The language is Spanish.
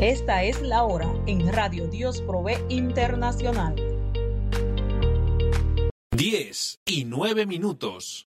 Esta es la hora en Radio Dios Provee Internacional. 10:09.